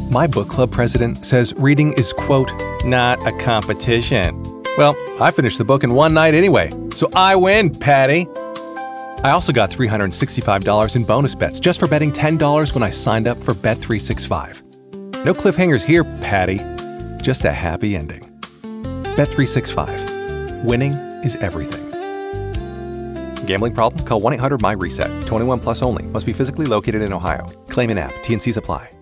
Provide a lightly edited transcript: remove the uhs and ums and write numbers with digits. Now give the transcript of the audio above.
My book club president says reading is, quote, not a competition. Well, I finished the book in one night anyway, so I win, Patty. I also got $365 in bonus bets just for betting $10 when I signed up for Bet365. No cliffhangers here, Patty. Just a happy ending. Bet365. Winning is everything. Gambling problem? Call 1-800-MY-RESET. 21 plus only. Must be physically located in Ohio. Claim in app. T&Cs apply.